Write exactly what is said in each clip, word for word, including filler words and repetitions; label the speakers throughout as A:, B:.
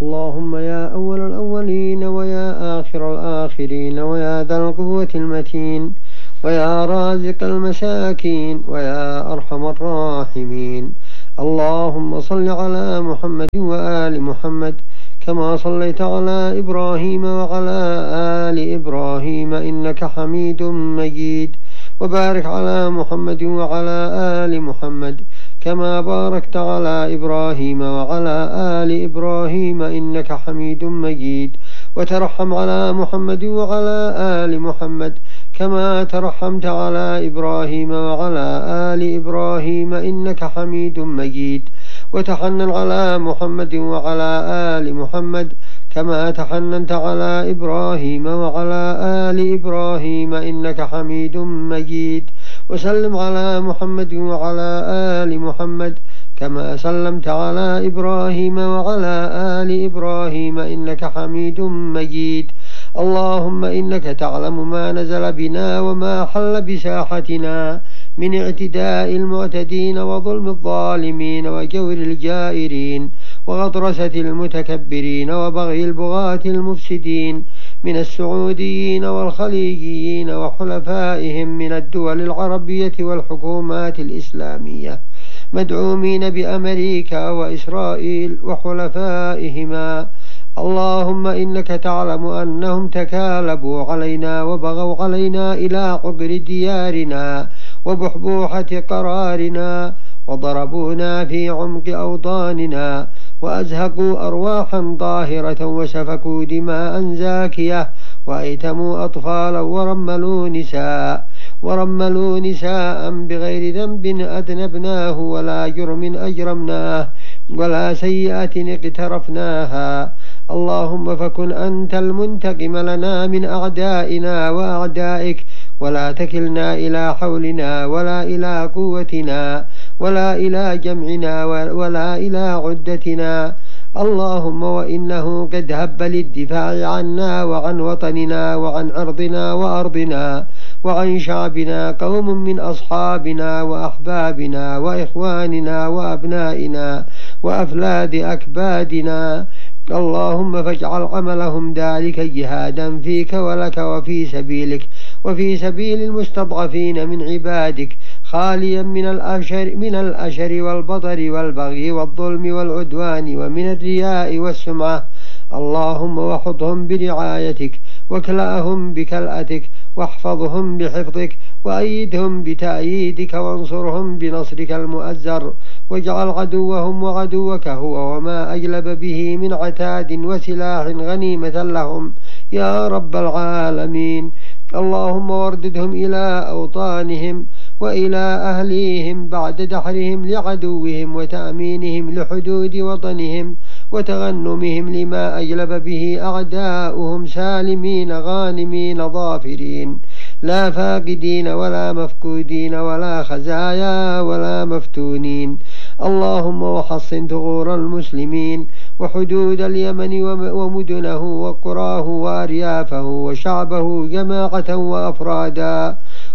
A: اللهم يا أول الأولين ويا آخر الآخرين ويا ذا القوة المتين ويا رازق المساكين ويا أرحم الراحمين، اللهم صل على محمد وآل محمد كما صليت على إبراهيم وعلى آل إبراهيم إنك حميد مجيد، وبارك على محمد وعلى آل محمد كما باركت على إبراهيم وعلى آل إبراهيم إنك حميد مجيد، وترحم على محمد وعلى آل محمد كما ترحمت على إبراهيم وعلى آل إبراهيم إنك حميد مجيد، وتحنن على محمد وعلى آل محمد كما تحننت على إبراهيم وعلى آل إبراهيم إنك حميد مجيد، وسلم على محمد وعلى آل محمد كما سلمت على إبراهيم وعلى آل إبراهيم إنك حميد مجيد. اللهم إنك تعلم ما نزل بنا وما حل بساحتنا من اعتداء المعتدين وظلم الظالمين وجور الجائرين وغطرسة المتكبرين وبغي البغاة المفسدين من السعوديين والخليجيين وحلفائهم من الدول العربية والحكومات الإسلامية مدعومين بأمريكا وإسرائيل وحلفائهما. اللهم إنك تعلم أنهم تكالبوا علينا وبغوا علينا إلى عقر ديارنا وبحبوحة قرارنا، وضربونا في عمق أوطاننا وأزهقوا أرواحا طاهرة وسفكوا دماء زاكية وأيتموا أطفالا ورملوا نساء ورملوا نساء بغير ذنب أذنبناه ولا جرم أجرمناه ولا سيئة اقترفناها. اللهم فكن أنت المنتقم لنا من أعدائنا وأعدائك، ولا تكلنا إلى حولنا ولا إلى قوتنا ولا إلى جمعنا ولا إلى عدتنا. اللهم وإنه قد هب للدفاع عنا وعن وطننا وعن عرضنا وأرضنا وعن شعبنا قوم من أصحابنا وأحبابنا وإخواننا وأبنائنا وأفلاد أكبادنا. اللهم فاجعل عملهم ذلك جهادا فيك ولك وفي سبيلك وفي سبيل المستضعفين من عبادك، خاليا من الأشر من الأشر والبطر والبغي والظلم والعدوان ومن الرياء والسمعة. اللهم وحطهم برعايتك وكلأهم بكلأتك واحفظهم بحفظك وأيدهم بتأييدك وانصرهم بنصرك المؤزر، واجعل عدوهم وعدوك هو وما أجلب به من عتاد وسلاح غنيمة لهم يا رب العالمين. اللهم وارددهم إلى أوطانهم وإلى أهليهم بعد دحرهم لعدوهم وتأمينهم لحدود وطنهم وتغنمهم لما أجلب به أعداؤهم سالمين غانمين ظافرين لا فاقدين ولا مفقودين ولا خزايا ولا مفتونين. اللهم وحصن ثغور المسلمين وحدود اليمن ومدنه وقراه وأريافه وشعبه جماعة وأفرادا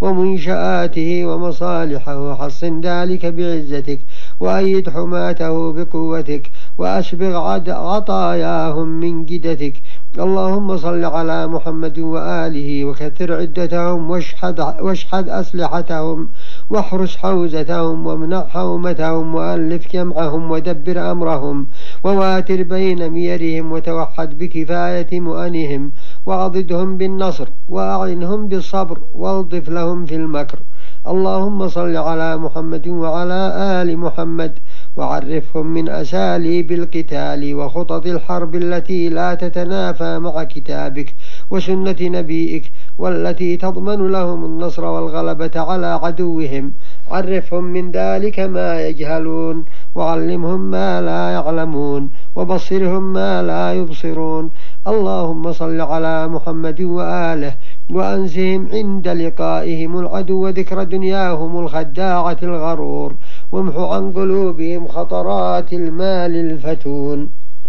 A: ومنشآته ومصالحه، حصن ذلك بعزتك وأيد حماته بقوتك وأسبغ عطاياهم من جدتك. اللهم صل على محمد وآله وكثر عدتهم واشحد, واشحد أسلحتهم واحرس حوزتهم وامنع حومتهم وألف جمعهم ودبر أمرهم وواتر بين ميرهم وتوحد بكفاية مؤنهم وعضدهم بالنصر وأعنهم بالصبر والطف لهم في المكر. اللهم صل على محمد وعلى آل محمد وعرفهم من أساليب القتال وخطط الحرب التي لا تتنافى مع كتابك وسنة نبيك والتي تضمن لهم النصر والغلبة على عدوهم. عرفهم من ذلك ما يجهلون وعلمهم ما لا يعلمون وبصرهم ما لا يبصرون. اللهم صل على محمد وآله وأنسهم عند لقائهم العدو ذكر دنياهم الخداعة الغرور، وامح عن قلوبهم خطرات المال الفتون،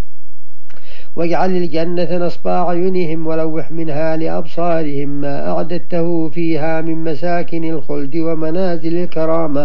A: واجعل الجنة نصب أعينهم ولوح منها لأبصارهم ما أعددته فيها من مساكن الخلد ومنازل الكرامة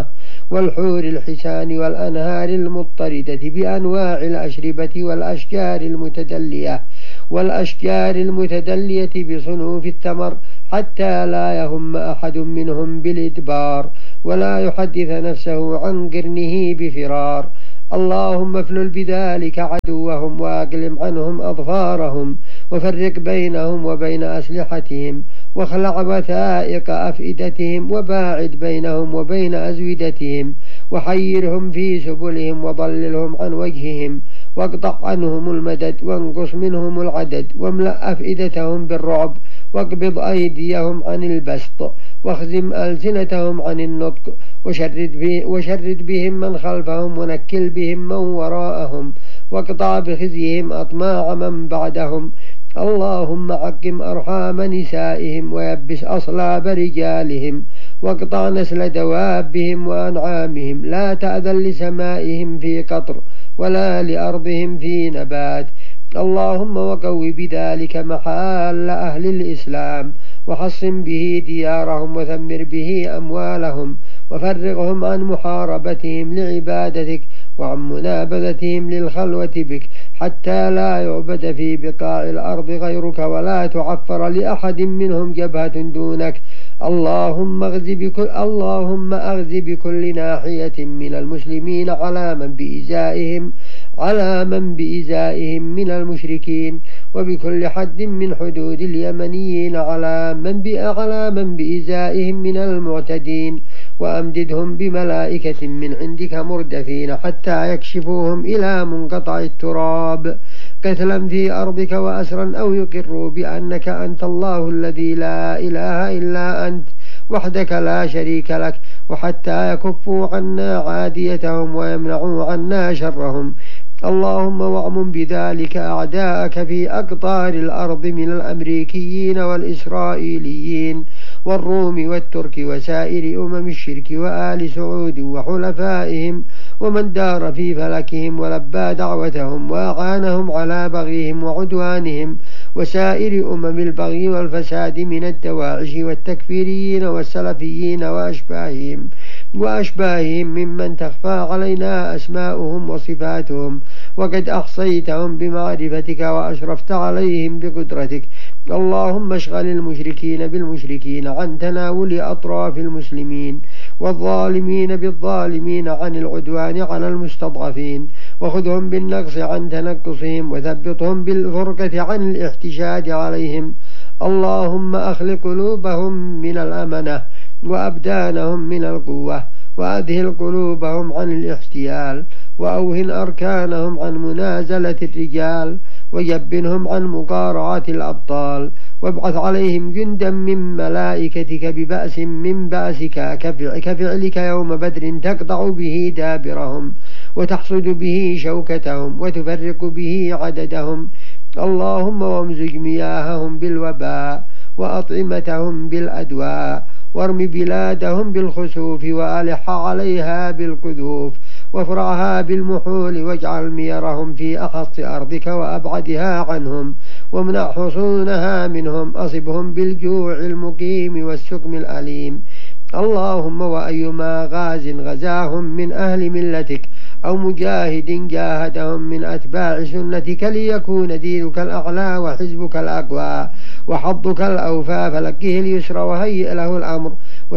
A: والحور الحسان والأنهار المضطردة بأنواع الأشربة والأشجار المتدلية والأشجار المتدلية بصنوف الثمر، حتى لا يهم أحد منهم بالإدبار ولا يحدث نفسه عن قرنه بفرار. اللهم افلل بذلك عدوهم وأقلم عنهم أظفارهم، وفرق بينهم وبين أسلحتهم، واخلع وثائق أفئدتهم، وباعد بينهم وبين أزودتهم، وحيرهم في سبلهم، وضللهم عن وجههم، واقطع عنهم المدد، وانقص منهم العدد، واملأ أفئدتهم بالرعب، واقبض أيديهم عن البسط، واخزم ألسنتهم عن النطق، وشرد, به وشرد بهم من خلفهم، ونكل بهم من وراءهم، واقطع بخزيهم أطماع من بعدهم. اللهم عقم أرحام نسائهم، ويبس أصلاب رجالهم، واقطع نسل دوابهم وأنعامهم، لا تأذن لسمائهم في قطر ولا لأرضهم في نبات. اللهم وقو بذلك محال أهل الإسلام، وحصن به ديارهم، وثمر به أموالهم، وفرغهم عن محاربتهم لعبادتك، وعن منابذتهم للخلوة بك، حتى لا يعبد في بقاع الأرض غيرك، ولا تعفر لأحد منهم جبهة دونك. اللهم أغز بكل, اللهم أغز بكل ناحية من المسلمين على من بإزائهم على من بإزائهم من المشركين، وبكل حد من حدود اليمنيين على من على من بإزائهم من المعتدين، وأمددهم بملائكة من عندك مردفين، حتى يكشفوهم إلى منقطع التراب قتلا في أرضك وأسرا، أو يقروا بأنك أنت الله الذي لا إله إلا أنت وحدك لا شريك لك، وحتى يكفوا عنا عاديتهم، ويمنعوا عنا شرهم. اللهم واعمم بذلك أعداءك في أقطار الأرض من الأمريكيين والإسرائيليين والروم والترك وسائر أمم الشرك وآل سعود وحلفائهم، ومن دار في فلكهم ولبى دعوتهم وأعانهم على بغيهم وعدوانهم، وسائر أمم البغي والفساد من الدواعش والتكفيريين والسلفيين وأشباههم وأشباههم ممن تخفى علينا أسماؤهم وصفاتهم، وقد أحصيتهم بمعرفتك وأشرفت عليهم بقدرتك. اللهم اشغل المشركين بالمشركين عن تناول أطراف المسلمين، والظالمين بالظالمين عن العدوان على المستضعفين، وخذهم بالنقص عن تنقصهم، وثبطهم بالفرقة عن الاحتجاج عليهم. اللهم أخلق قلوبهم من الأمنة، وأبدانهم من القوة، وأذهل قلوبهم عن الاحتيال، وأوهن أركانهم عن منازلة الرجال، وجبنهم عن مقارعة الأبطال، وابعث عليهم جندا من ملائكتك ببأس من بأسك كفعلك يوم بدر، تقطع به دابرهم، وتحصد به شوكتهم، وتفرق به عددهم. اللهم وامزج مياههم بالوباء، وأطعمتهم بالأدواء، وارم بلادهم بالخسوف، وألح عليها بالقذوف، وافرعها بالمحول، واجعل ميرهم في أخص أرضك وأبعدها عنهم، وامنع حصونها منهم، أصبهم بالجوع المقيم والسقم الأليم. اللهم وأيما غاز غزاهم من أهل ملتك، أو مجاهد جاهدهم من أتباع سنتك، ليكون دينك الأعلى وحزبك الأقوى وحظك الأوفى، فلقه اليسر وهيئ له الأمر،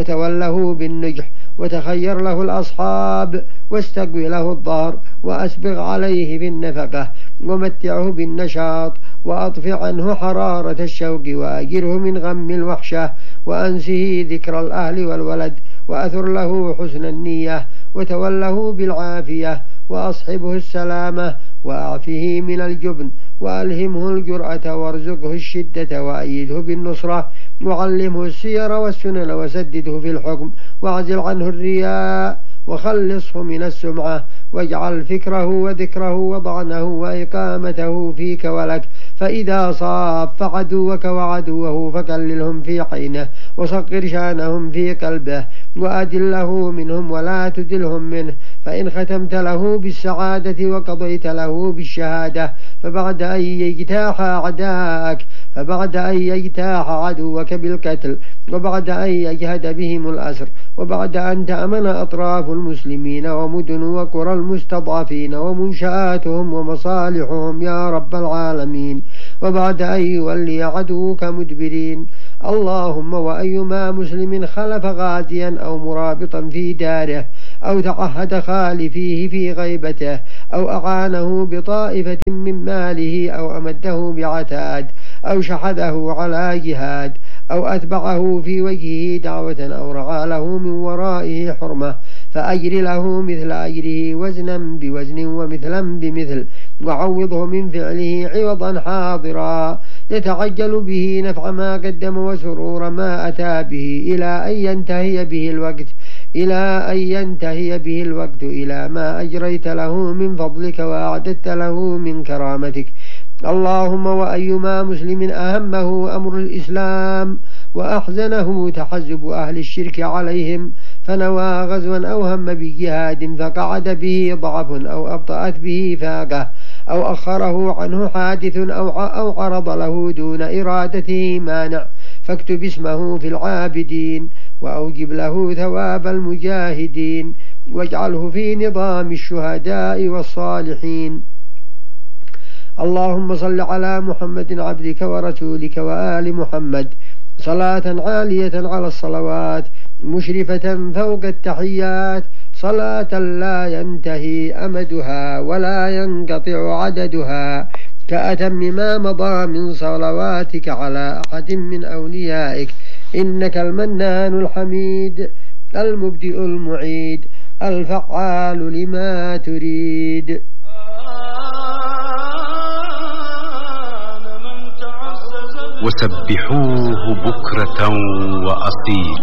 A: وتوله بالنجح، وتخير له الأصحاب، واستقوي له الظهر، وأسبغ عليه بالنفقة، ومتعه بالنشاط، وأطفئ عنه حرارة الشوق، وأجره من غم الوحشة، وأنسه ذكر الأهل والولد، وأثر له حسن النية، وتوله بالعافية، وأصحبه السلامة، وأعفه من الجبن، وألهمه الجرأة، وارزقه الشدة، وأيده بالنصرة، وعلمه السير والسنن، وسدده في الحكم، واعزل عنه الرياء، وخلصه من السمعة، واجعل فكره وذكره وضعنه وإقامته فيك ولك، فإذا صاف عدوك وعدوه فكللهم في عينه وصقر شانهم في قلبه وأدله منهم ولا تدلهم منه. فإن ختمت له بالسعادة وقضيت له بالشهادة فبعد أن يجتاح أعداءك فبعد أن يجتاح عدوك بالقتل وبعد أن يجهد بهم الأسر وبعد أن تأمن أطراف المسلمين ومدن وقرى المستضعفين ومنشآتهم ومصالحهم يا رب العالمين وبعد أن يولي عدوك مدبرين. اللهم وأيما مسلم خلف غازيا أو مرابطا في داره أو تعهد خالفيه في غيبته أو أعانه بطائفة من ماله أو أمده بعتاد أو شحذه على جهاد أو أتبعه في وجهه دعوة أو رعى له من ورائه حرمة فأجر له مثل أجره وزنا بوزن ومثلا بمثل وعوضه من فعله عوضا حاضرا يتعجل به نفع ما قدم وسرور ما أتى به إلى أن ينتهي به الوقت إلى أن ينتهي به الوقت إلى ما أجريت له من فضلك وأعددت له من كرامتك. اللهم وأيما مسلم أهمه أمر الإسلام وأحزنه تحزب أهل الشرك عليهم فنوى غزوا أو هم بجهاد فقعد به ضعف أو أبطأت به فاقة أو أخره عنه حادث أو عرض له دون إرادته مانع فاكتب اسمه في العابدين وأوجب له ثواب المجاهدين واجعله في نظام الشهداء والصالحين. اللهم صل على محمد عبدك ورسولك وآل محمد صلاة عالية على الصلوات مشرفة فوق التحيات صلاة لا ينتهي أمدها ولا ينقطع عددها كأتم ما مضى من صلواتك على أحد من أوليائك إنك المنان الحميد المبدئ المعيد الفعال لما تريد.
B: وسبحوه بكرة وأصيلا.